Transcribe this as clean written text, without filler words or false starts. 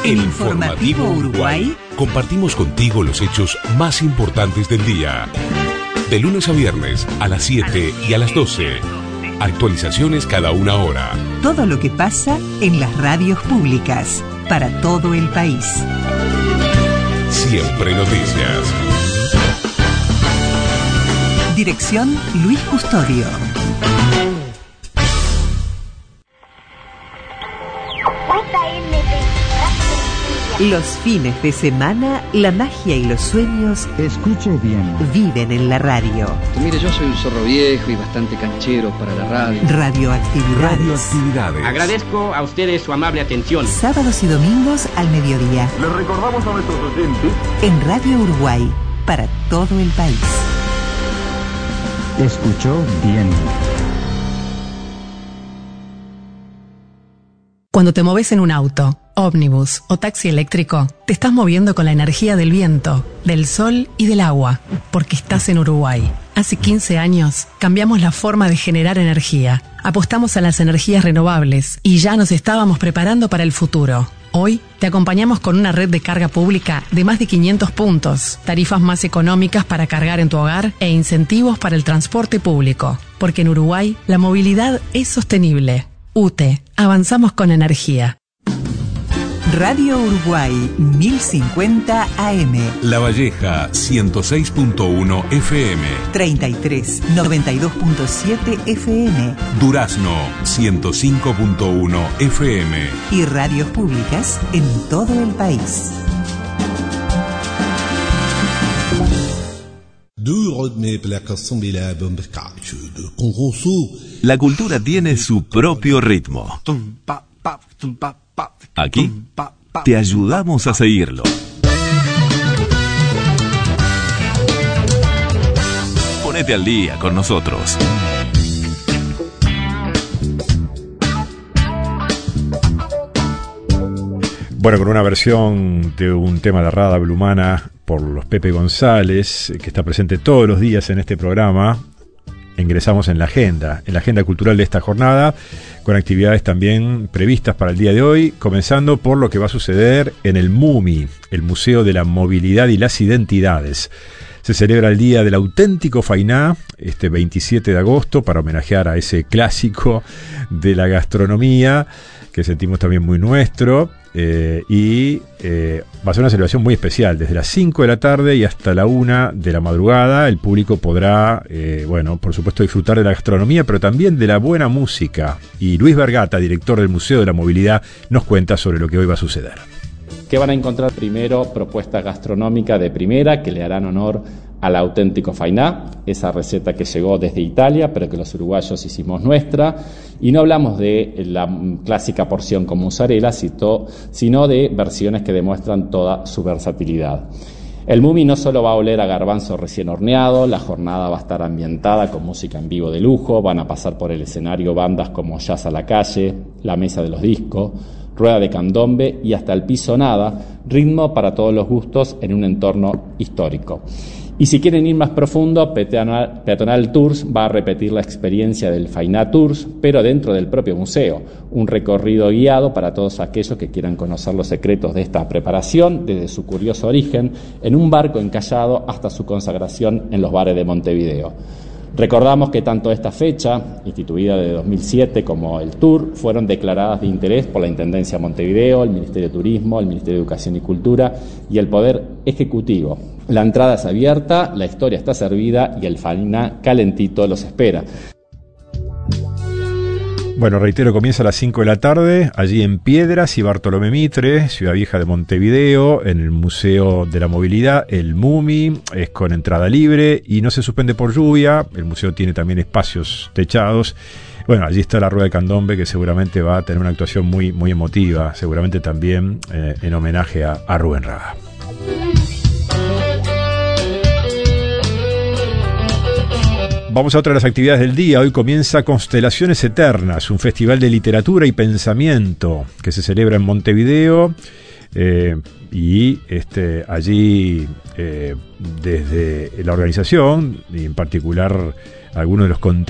En Informativo Uruguay compartimos contigo los hechos más importantes del día. De lunes a viernes a las 7 y a las 12. Actualizaciones cada una hora. Todo lo que pasa en las radios públicas para todo el país. Siempre noticias. Dirección Luis Custodio. Los fines de semana, la magia y los sueños, escuche bien, viven en la radio. Mire, yo soy un zorro viejo y bastante canchero para la radio. Radioactividades. Agradezco a ustedes su amable atención. Sábados y domingos al mediodía. Les recordamos a nuestros oyentes en Radio Uruguay, para todo el país. Escuchó bien. Cuando te moves en un auto, ómnibus o taxi eléctrico, te estás moviendo con la energía del viento, del sol y del agua, porque estás en Uruguay. Hace 15 años cambiamos la forma de generar energía, apostamos a las energías renovables y ya nos estábamos preparando para el futuro. Hoy te acompañamos con una red de carga pública de más de 500 puntos, tarifas más económicas para cargar en tu hogar e incentivos para el transporte público, porque en Uruguay la movilidad es sostenible. UTE, avanzamos con energía. Radio Uruguay 1050 AM. La Valleja 106.1 FM. 33 92.7 FM. Durazno 105.1 FM. Y radios públicas en todo el país. La cultura tiene su propio ritmo. Aquí te ayudamos a seguirlo. Ponete al día con nosotros. Bueno, con una versión de un tema de Rada Blumana por los Pepe González, que está presente todos los días en este programa, ingresamos en la agenda cultural de esta jornada, con actividades también previstas para el día de hoy, comenzando por lo que va a suceder en el MUMI, el Museo de la Movilidad y las Identidades. Se celebra el Día del Auténtico Fainá, este 27 de agosto, para homenajear a ese clásico de la gastronomía, que sentimos también muy nuestro, y va a ser una celebración muy especial. Desde las 5 de la tarde y hasta la 1 de la madrugada, el público podrá, por supuesto, disfrutar de la gastronomía, pero también de la buena música. Y Luis Vergata, director del Museo de la Movilidad, nos cuenta sobre lo que hoy va a suceder. ¿Qué van a encontrar? Primero, propuestas gastronómicas de primera que le harán honor al auténtico fainá, esa receta que llegó desde Italia, pero que los uruguayos hicimos nuestra. Y no hablamos de la clásica porción con mozzarella, sino de versiones que demuestran toda su versatilidad. El MUMI no solo va a oler a garbanzo recién horneado, la jornada va a estar ambientada con música en vivo de lujo, van a pasar por el escenario bandas como Jazz a la Calle, La Mesa de los Discos, Rueda de Candombe y hasta el Piso Nada, ritmo para todos los gustos en un entorno histórico. Y si quieren ir más profundo, Peatonal Tours va a repetir la experiencia del Fainá Tours, pero dentro del propio museo. Un recorrido guiado para todos aquellos que quieran conocer los secretos de esta preparación, desde su curioso origen, en un barco encallado hasta su consagración en los bares de Montevideo. Recordamos que tanto esta fecha, instituida de 2007, como el Tour, fueron declaradas de interés por la Intendencia de Montevideo, el Ministerio de Turismo, el Ministerio de Educación y Cultura y el Poder Ejecutivo. La entrada es abierta, la historia está servida y el fainá calentito los espera. Bueno, reitero, comienza a las 5 de la tarde, allí en Piedras y Bartolomé Mitre, Ciudad Vieja de Montevideo, en el Museo de la Movilidad, el MUMI, es con entrada libre y no se suspende por lluvia. El museo tiene también espacios techados. Bueno, allí está la Rueda de Candombe, que seguramente va a tener una actuación muy, muy emotiva, seguramente también en homenaje a Rubén Rada. Vamos a otra de las actividades del día. Hoy comienza Constelaciones Eternas, un festival de literatura y pensamiento que se celebra en Montevideo. Allí desde la organización, y en particular algunos de los contenidos